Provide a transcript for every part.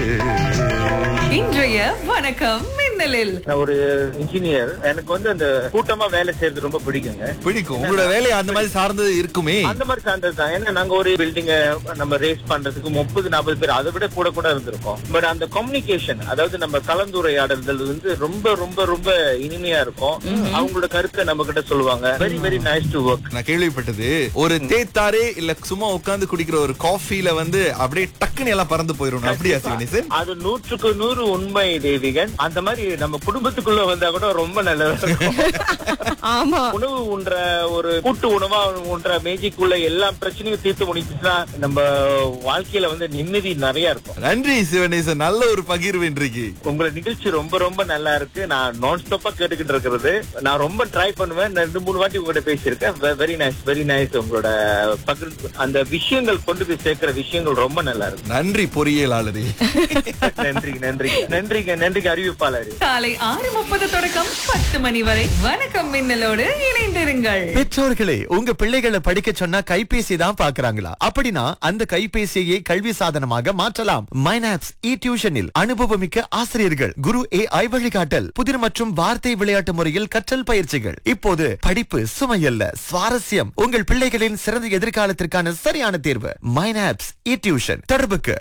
இன்றைய வணக்கம் மின்னலில். நான் ஒரு இன்ஜினியர். எனக்கு வந்து அந்த கூட்டமா வேலை செய்யறது ரொம்ப பிடிக்குங்க. பிடிக்கும். உங்களோட வேலையை அந்த மாதிரி சார்ந்தது இருக்குமே. அந்த மாதிரி சார்ந்தது தான். ஏன்னா நாங்க ஒரு பில்டிங்க நம்ம ரேஸ் பண்றதுக்கு 30-40 பேர் அதை விட கூட இருந்திருக்கோம். பட் அந்த கம்யூனிகேஷன், அதாவது நம்ம கலந்துரையாடல்கள் வந்து ரொம்ப ரொம்ப ரொம்ப இனிமையா இருக்கும். அவங்களோட கருத்தை நம்ம கிட்ட சொல்லுவாங்க. Very very nice to work. நான் கேள்விப்பட்டது ஒரு தேத்தாரே இல்ல சும்மா உட்கார்ந்து குடிக்கிற ஒரு காஃபில வந்து அப்படியே டக்குன்னு எல்லாம் பறந்து போயிரும். அப்படியா சிவனேசன்? அது 100க்கு 100 உண்மை தேவிகன். அந்த மாதிரி நம்ம குடும்பத்துக்குள்ள வந்தா கூட ரொம்ப நல்லதா இருக்கும். ஆமா, உணவு உண்ற ஒரு கூட்டு உணவா உண்ற மேஜிக்குள்ள எல்லா பிரச்சனையும் தீர்த்து முடிச்சுன்னா நம்ம வாழ்க்கையில வந்து நிம்மதி நிறைய இருக்கும். நன்றி சிவனேசன், நல்ல ஒரு பகிர்வு இன்றைக்கு. உங்களோட நிகழ்ச்சி ரொம்ப ரொம்ப நல்லா இருக்கு. நான் நான் ஸ்டாப்பா கேட்டுக்கிட்டு இருக்கிறது. நான் ரொம்ப ட்ரை பண்ணுவேன். 2-3 வாட்டி உங்ககிட்ட பேசியிருக்கேன். Very nice, very nice. உங்களோட பகிர்வு, அந்த விஷயங்கள் கொண்டு போய் சேர்க்கிற விஷயங்கள் ரொம்ப நல்லா இருக்கு. நன்றி பொறியியலாளரே. நன்றி நன்றி நன்றிங்க நன்றிங்க அறிவிப்பாளர். காலை 6:30 தொடக்கம் 10 மணி வரை வணக்கம் மின்னலோடு இணைந்திருங்கள். பெற்றோர்களே, உங்க பிள்ளைகளை படிக்க சொன்னா கைபேசி தான் பாக்குறாங்களா? அப்படின்னா அந்த கைபேசியை கல்வி சாதனமாக மாற்றலாம். மைனாப்ஸ் டியூஷனில் அனுபவமிக்க ஆசிரியர்கள், குரு AI வழிகாட்டல், புதிர் மற்றும் வார்த்தை விளையாட்டு முறையில் கற்றல் பயிற்சிகள். இப்போது படிப்பு சுமையல்ல, சுவாரஸ்யம். உங்கள் பிள்ளைகளின் சிறந்த எதிர்காலத்திற்கான சரியான தேர்வு மைனாப்ஸ் டியூஷன். தொடர்புக்கு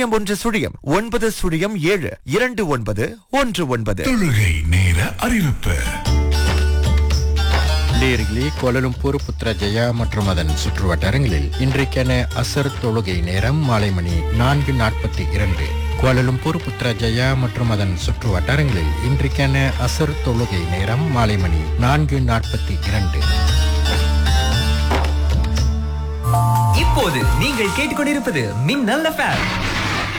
0117291919. தொழுகை நேர அறிவிப்பு. நேயர்களே, கோலாலம்பூர் புத்ராஜயா மற்றும் அதன் சுற்று வட்டாரங்களில் இன்றைக்கான அசர் தொழுகை நேரம் மாலை மணி 4:42. கோலாலம்பூர் புத்ராஜயா மற்றும் அதன் சுற்று வட்டாரங்களில் இன்றைக்கான அசர் தொழுகை நேரம் மாலை மணி 4:42. இப்போது நீங்கள் கேட்டுக்கொண்டிருப்பது மின்னல் FM.